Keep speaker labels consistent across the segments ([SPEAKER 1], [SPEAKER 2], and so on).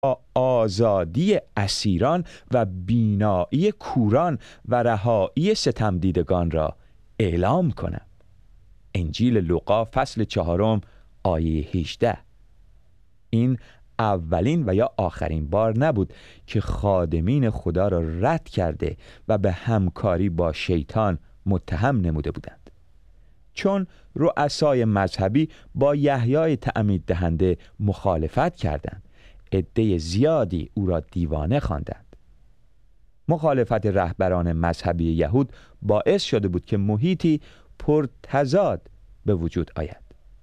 [SPEAKER 1] آزادی اسیران و بینایی کوران و رهایی ستمدیدگان را اعلام کنم. انجیل لوقا فصل 4 آیه 18. این اولین و یا آخرین بار نبود که خادمین خدا را رد کرده و به همکاری با شیطان متهم نموده بودند، چون رؤسای مذهبی با یحیای تعمید دهنده مخالفت کردند. عده زیادی او را دیوانه خواندند. مخالفت رهبران مذهبی یهود باعث شده بود که محیطی پرتضاد به وجود آید.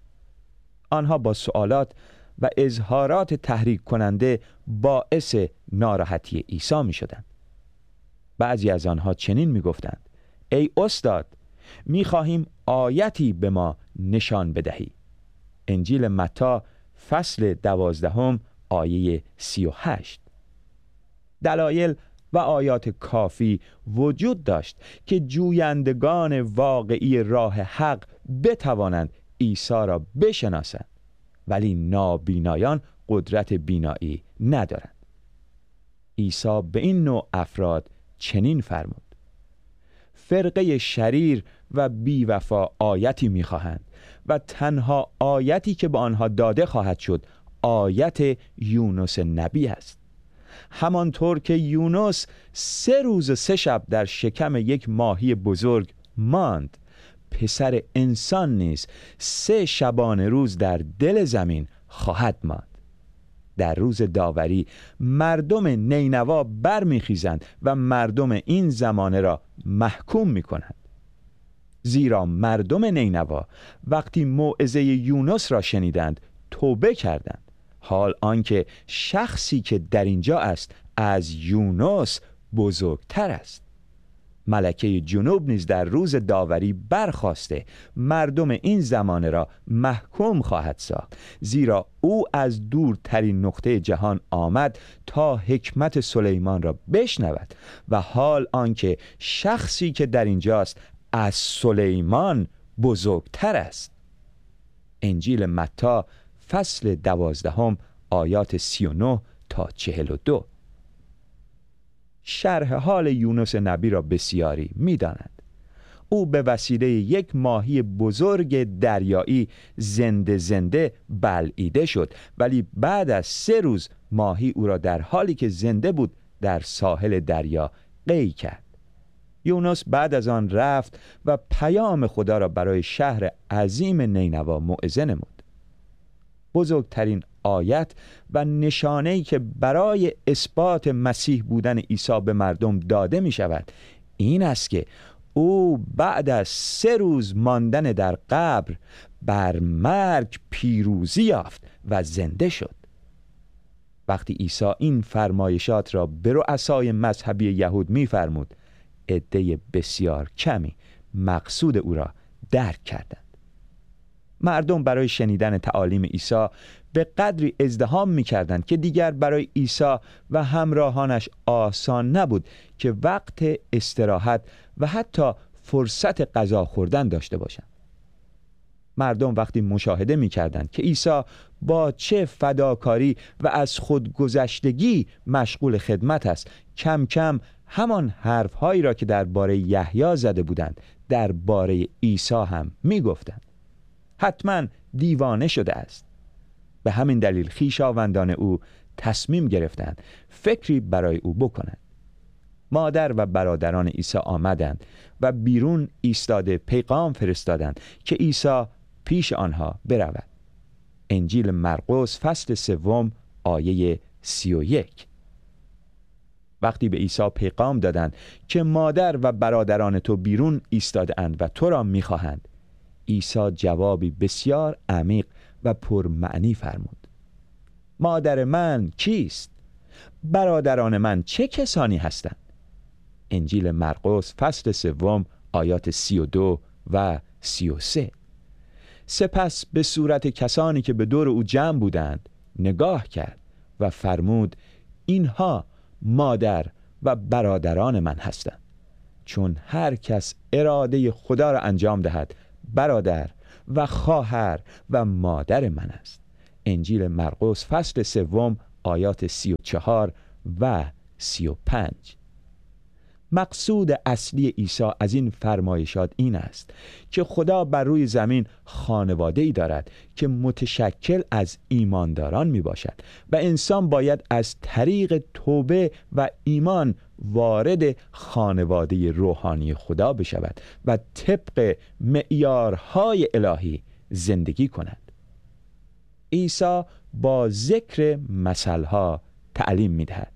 [SPEAKER 1] آنها با سوالات و اظهارات تحریک کننده باعث ناراحتی عیسی می شدند. بعضی از آنها چنین می گفتند: ای استاد، می خواهیم آیتی به ما نشان بدهی. انجیل متی فصل 12 آیه 38. دلایل و آیات کافی وجود داشت که جویندگان واقعی راه حق بتوانند عیسی را بشناسند، ولی نابینایان قدرت بینایی ندارند. عیسی به این نوع افراد چنین فرمود: فرقه شریر و بی‌وفا آیتی می‌خواهند و تنها آیتی که به آنها داده خواهد شد آیت یونس نبی است. همانطور که یونس 3 روز و 3 شب در شکم یک ماهی بزرگ ماند، پسر انسان نیز 3 شبانه روز در دل زمین خواهد ماند. در روز داوری مردم نینوا برمیخیزند و مردم این زمانه را محکوم میکنند. زیرا مردم نینوا وقتی موعظه یونس را شنیدند توبه کردند، حال آنکه شخصی که در اینجا است از یونس بزرگتر است. ملکه جنوب نیز در روز داوری برخاسته مردم این زمانه را محکوم خواهد ساخت، زیرا او از دورترین نقطه جهان آمد تا حکمت سلیمان را بشنود و حال آنکه شخصی که در اینجاست از سلیمان بزرگتر است. انجیل متی فصل 12 آیات 39 تا 42. شرح حال یونس نبی را بسیاری می دانند. او به وسیله یک ماهی بزرگ دریایی زنده بلعیده شد، ولی بعد از 3 روز ماهی او را در حالی که زنده بود در ساحل دریا قی کرد. یونس بعد از آن رفت و پیام خدا را برای شهر عظیم نینوا موعظه نمود. بزرگترین آیت و نشانه‌ای که برای اثبات مسیح بودن عیسی به مردم داده می شود این است که او بعد از 3 روز ماندن در قبر بر مرگ پیروزی یافت و زنده شد. وقتی عیسی این فرمایشات را به رؤسای مذهبی یهود می فرمود، عده بسیار کمی مقصود او را درک کردند. مردم برای شنیدن تعالیم عیسی به قدری ازدحام می‌کردند که دیگر برای عیسی و همراهانش آسان نبود که وقت استراحت و حتی فرصت غذا خوردن داشته باشند. مردم وقتی مشاهده می‌کردند که عیسی با چه فداکاری و از خودگذشتگی مشغول خدمت است، کم کم همان حرف‌هایی را که درباره یحیی زده بودند درباره عیسی هم می‌گفتند. حتما دیوانه شده است. به همین دلیل خویشاوندان او تصمیم گرفتند فکری برای او بکنند. مادر و برادران عیسی آمدند و بیرون ایستاده پیغام فرستادند که عیسی پیش آنها برود. انجیل مرقس فصل 3 آیه 31. وقتی به عیسی پیغام دادند که مادر و برادران تو بیرون ایستاده اند و تو را می‌خواهند، عیسی جوابی بسیار عمیق و پرمعنی فرمود: مادر من کیست؟ برادران من چه کسانی هستند؟ انجیل مرقس فصل 3 آیات 32 و 33. سپس به صورت کسانی که به دور او جمع بودند نگاه کرد و فرمود: اینها مادر و برادران من هستند. چون هر کس اراده خدا را انجام دهد برادر و خواهر و مادر من است. انجیل مرقس فصل 3 آیات 34 و 35. مقصود اصلی عیسی از این فرمایشات این است که خدا بر روی زمین خانواده‌ای دارد که متشکل از ایمانداران می باشد و انسان باید از طریق توبه و ایمان وارد خانواده روحانی خدا بشود و طبق معیارهای الهی زندگی کند. عیسی با ذکر مثلها تعلیم می دهد.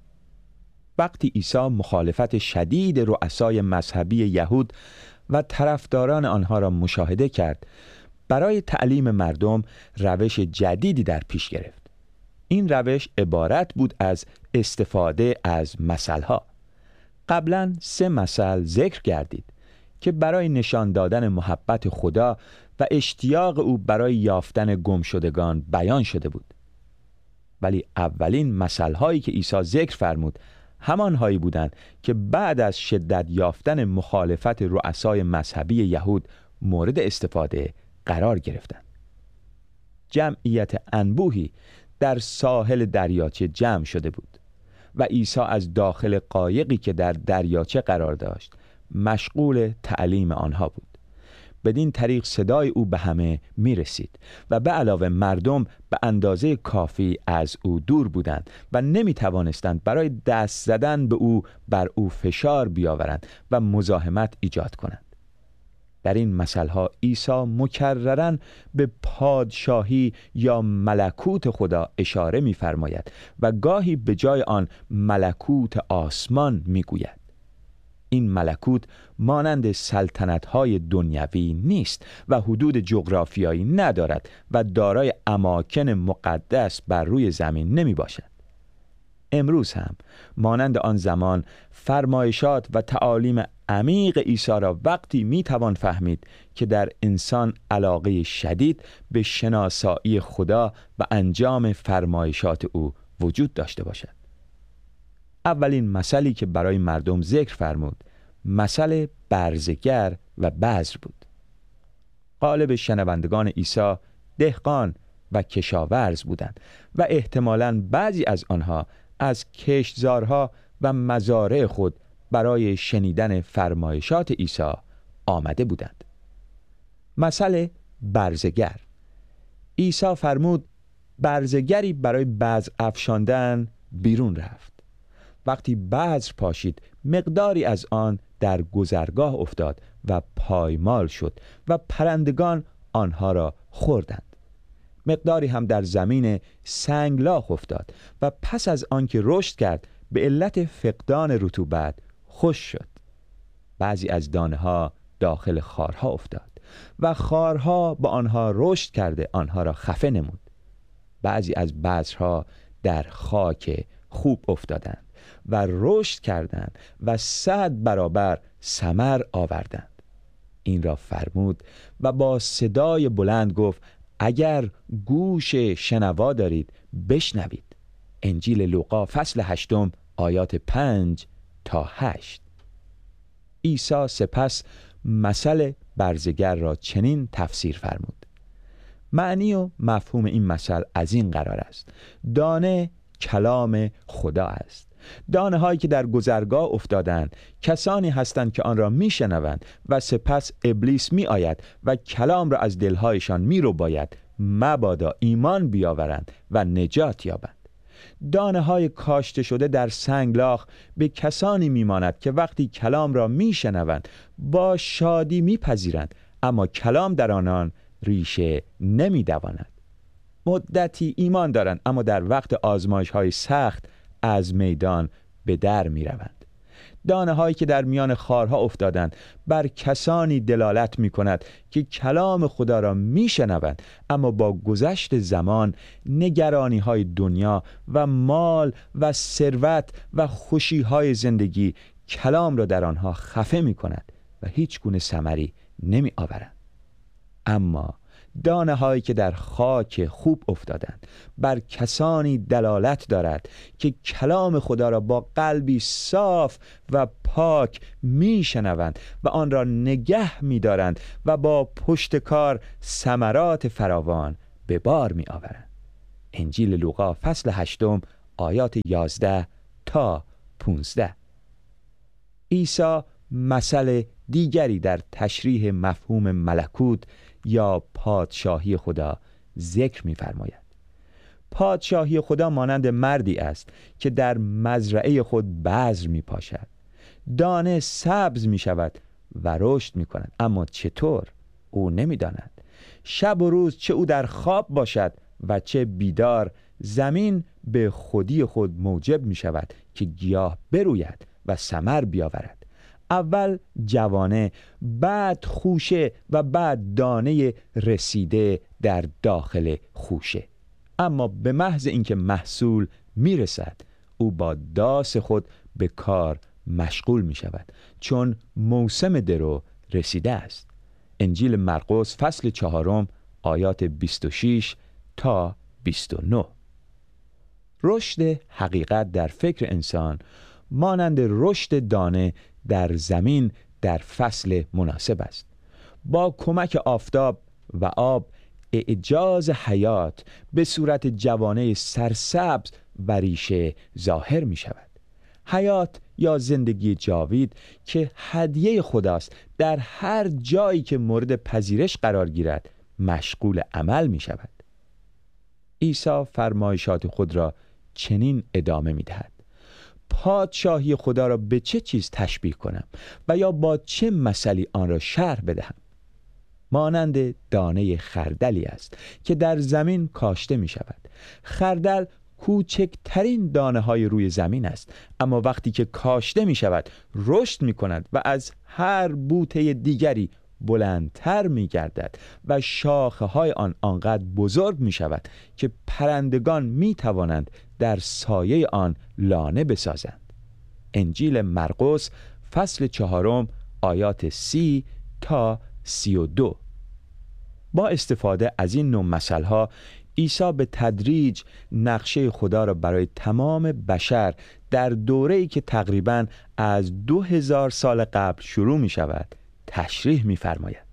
[SPEAKER 1] وقتی عیسی مخالفت شدید رؤسای مذهبی یهود و طرفداران آنها را مشاهده کرد، برای تعلیم مردم روش جدیدی در پیش گرفت. این روش عبارت بود از استفاده از مثلها. قبلاً 3 مثل ذکر گردید که برای نشان دادن محبت خدا و اشتیاق او برای یافتن گمشدگان بیان شده بود. ولی اولین مثلهایی که عیسی ذکر فرمود همانهایی بودند که بعد از شدت یافتن مخالفت رؤسای مذهبی یهود مورد استفاده قرار گرفتند. جمعیت انبوهی در ساحل دریاچه جمع شده بود و عیسی از داخل قایقی که در دریاچه قرار داشت مشغول تعلیم آنها بود. بدین طریق صدای او به همه می رسید و به علاوه مردم به اندازه کافی از او دور بودند و نمی توانستند برای دست زدن به او بر او فشار بیاورند و مزاحمت ایجاد کنند. در این مثلها عیسی مکرراً به پادشاهی یا ملکوت خدا اشاره می فرماید و گاهی به جای آن ملکوت آسمان می گوید. این ملکوت مانند سلطنت‌های دنیوی نیست و حدود جغرافیایی ندارد و دارای اماکن مقدس بر روی زمین نمی باشد. امروز هم مانند آن زمان فرمایشات و تعالیم عمیق عیسی را وقتی می توان فهمید که در انسان علاقه شدید به شناسایی خدا و انجام فرمایشات او وجود داشته باشد. اولین مثلی که برای مردم ذکر فرمود مثل برزگر و بذر بود. غالب شنوندگان عیسی دهقان و کشاورز بودند و احتمالاً بعضی از آنها از کشتزارها و مزارع خود برای شنیدن فرمایشات عیسی آمده بودند. مثل برزگر. عیسی فرمود برزگری برای بذر افشاندن بیرون رفت. وقتی بذر پاشید مقداری از آن در گذرگاه افتاد و پایمال شد و پرندگان آنها را خوردند. مقداری هم در زمین سنگلاخ افتاد و پس از آنکه رشد کرد به علت فقدان رطوبت خشک شد. بعضی از دانه ها داخل خارها افتاد و خارها با آنها رشد کرده آنها را خفه نمود. بعضی از بذرها در خاک خوب افتادند و رشد کردند و 100 برابر ثمر آوردند. این را فرمود و با صدای بلند گفت اگر گوش شنوا دارید بشنوید. انجیل لوقا فصل 8 آیات 5 تا 8. عیسی سپس مثل برزگر را چنین تفسیر فرمود. معنی و مفهوم این مثل از این قرار است: دانه کلام خدا است. دانه هایی که در گذرگاه افتادند کسانی هستند که آن را میشنوند و سپس ابلیس می آید و کلام را از دلهایشان می رو باید مبادا ایمان بیاورند و نجات یابند. دانه های کاشته شده در سنگلاخ به کسانی میماند که وقتی کلام را میشنوند با شادی میپذیرند، اما کلام در آنان ریشه نمیدواند. مدتی ایمان دارند اما در وقت آزمایش های سخت از میدان به در می روند. دانه هایی که در میان خارها افتادند بر کسانی دلالت می کند که کلام خدا را می شنوند، اما با گذشت زمان نگرانی های دنیا و مال و ثروت و خوشی های زندگی کلام را در آنها خفه می کند و هیچ گونه ثمری نمی آورند. اما دانه هایی که در خاک خوب افتادند بر کسانی دلالت دارد که کلام خدا را با قلبی صاف و پاک میشنوند و آن را نگه می‌دارند و با پشتکار ثمرات فراوان به بار می‌آورند. انجیل لوقا فصل 8 آیات 11 تا 15. عیسی مثل دیگری در تشریح مفهوم ملکوت یا پادشاهی خدا ذکر می‌فرماید. پادشاهی خدا مانند مردی است که در مزرعه خود بذر می‌پاشد. دانه سبز می‌شود و رشد می‌کند، اما چطور او نمی‌داند. شب و روز چه او در خواب باشد و چه بیدار، زمین به خودی خود موجب می‌شود که گیاه بروید و ثمر بیاورد. اول جوانه، بعد خوشه و بعد دانه رسیده در داخل خوشه. اما به محض اینکه محصول میرسد، او با داس خود به کار مشغول می شود، چون موسم درو رسیده است. انجیل مرقس فصل 4 آیات 26 تا 29. رشد حقیقت در فکر انسان مانند رشد دانه در زمین در فصل مناسب است. با کمک آفتاب و آب اعجاز حیات به صورت جوانه سرسبز و ریشه ظاهر می شود. حیات یا زندگی جاوید که هدیه خداست در هر جایی که مورد پذیرش قرار گیرد مشغول عمل می شود. عیسی فرمایشات خود را چنین ادامه می دهد: پادشاهی خدا را به چه چیز تشبیه کنم و یا با چه مثلی آن را شرح بدهم؟ مانند دانه خردلی است که در زمین کاشته می شود. خردل کوچکترین دانه های روی زمین است، اما وقتی که کاشته می شود رشد می کند و از هر بوته دیگری بلندتر می گردد و شاخه های آن آنقدر بزرگ می شود که پرندگان می توانند در سایه آن لانه بسازند. انجیل مرقس فصل 4 آیات 30 تا 32. با استفاده از این نوع مثل‌ها عیسی به تدریج نقشه خدا را برای تمام بشر در دوره‌ای که تقریباً از 2000 سال قبل شروع می شود تشریح می فرماید.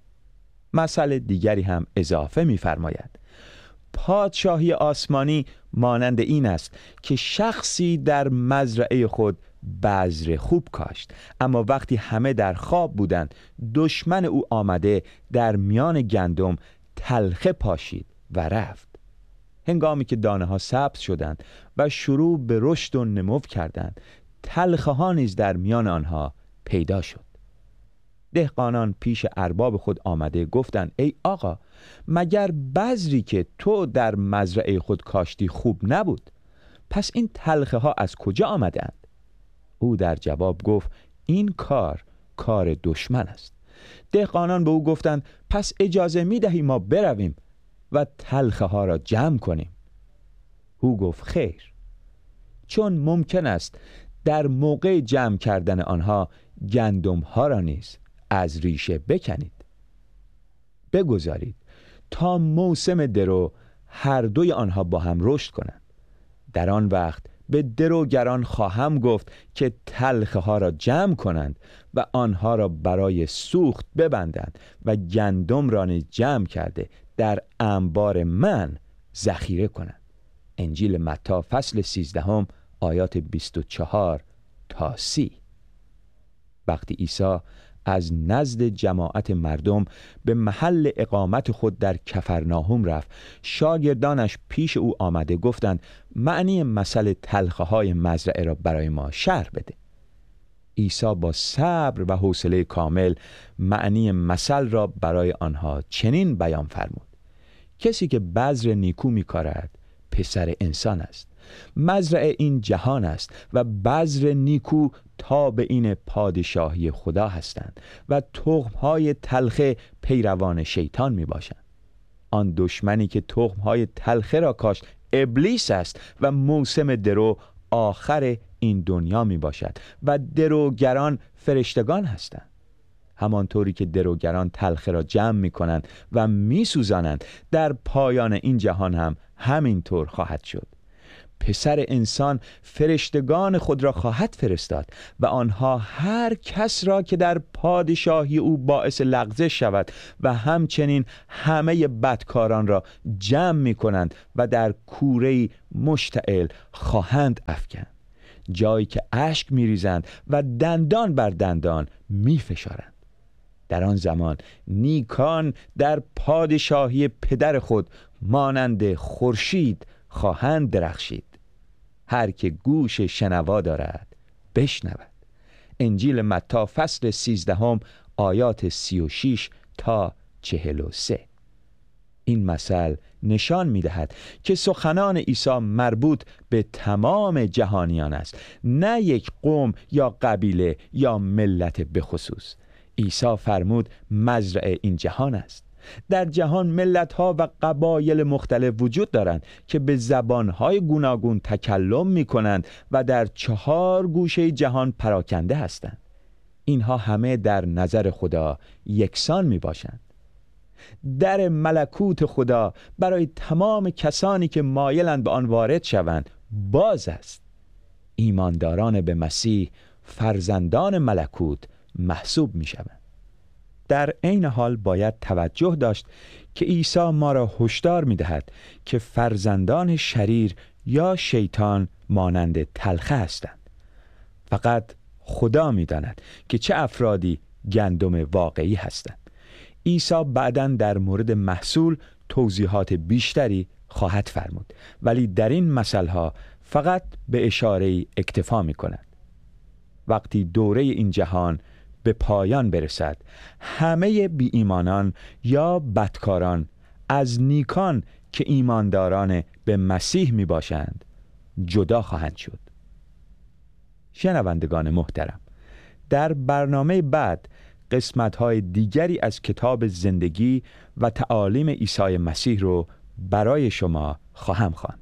[SPEAKER 1] مثل دیگری هم اضافه می فرماید: پادشاهی آسمانی مانند این است که شخصی در مزرعه خود بذر خوب کاشت، اما وقتی همه در خواب بودند دشمن او آمده در میان گندم تلخه پاشید و رفت. هنگامی که دانه ها سبز شدند و شروع به رشد و نمو کردند، تلخه ها نیز در میان آنها پیدا شد. دهقانان پیش ارباب خود آمده گفتند: ای آقا، مگر بذری که تو در مزرعه خود کاشتی خوب نبود؟ پس این تلخه ها از کجا آمدند؟ او در جواب گفت: این کار دشمن است. دهقانان به او گفتند: پس اجازه می دهی ما برویم و تلخه ها را جمع کنیم؟ او گفت: خیر، چون ممکن است در موقع جمع کردن آنها گندم ها را نیز از ریشه بکنید. بگذارید تا موسم درو هر دوی آنها با هم رشد کنند. در آن وقت به دروگران خواهم گفت که تلخه ها را جمع کنند و آنها را برای سوخت ببندند و گندم را نیز جمع کرده در انبار من ذخیره کنند. انجیل متی فصل 13 آیات 24 تا 30. وقتی عیسی از نزد جماعت مردم به محل اقامت خود در کفرناهم رفت، شاگردانش پیش او آمده گفتند: معنی مثل تلخه های مزرعه را برای ما شرح بده. عیسی با صبر و حوصله کامل معنی مثل را برای آنها چنین بیان فرمود: کسی که بذر نیکو می‌کارد پسر انسان است. مزرعه این جهان است و بذر نیکو تابعین پادشاهی خدا هستند و تخم‌های تلخه پیروان شیطان میباشند. آن دشمنی که تخم‌های تلخه را کاشت ابلیس است و موسم درو آخر این دنیا میباشد و دروگران فرشتگان هستند. همانطوری که دروگران تلخه را جمع میکنند و میسوزانند، در پایان این جهان هم همین طور خواهد شد. پسر انسان فرشتگان خود را خواهد فرستاد و آنها هر کس را که در پادشاهی او باعث لغزش شود و همچنین همه بدکاران را جمع می کنند و در کوره‌ای مشتعل خواهند افکند، جایی که اشک می ریزند و دندان بر دندان می فشارند. در آن زمان نیکان در پادشاهی پدر خود مانند خورشید خواهند درخشید. هر که گوش شنوا دارد بشنود. انجیل متی فصل 13 آیات 36 تا 43. این مثل نشان می‌دهد که سخنان عیسی مربوط به تمام جهانیان است، نه یک قوم یا قبیله یا ملت بخصوص. عیسی فرمود مزرع این جهان است. در جهان ملت‌ها و قبایل مختلف وجود دارند که به زبان‌های گوناگون تکلم می‌کنند و در 4 گوشه جهان پراکنده هستند. اینها همه در نظر خدا یکسان می‌باشند. در ملکوت خدا برای تمام کسانی که مایلند به آن وارد شوند باز است. ایمانداران به مسیح فرزندان ملکوت محسوب می‌شوند. در عین حال باید توجه داشت که عیسی ما را هشدار می‌دهد که فرزندان شریر یا شیطان مانند تلخه هستند. فقط خدا می‌داند که چه افرادی گندم واقعی هستند. عیسی بعداً در مورد محصول توضیحات بیشتری خواهد فرمود، ولی در این مثل‌ها فقط به اشاره‌ای اکتفا می‌کند. وقتی دوره این جهان به پایان برسد، همه بی ایمانان یا بدکاران از نیکان که ایمانداران به مسیح می باشند جدا خواهند شد. شنوندگان محترم، در برنامه بعد قسمت‌های دیگری از کتاب زندگی و تعالیم عیسی مسیح رو برای شما خواهم خواند.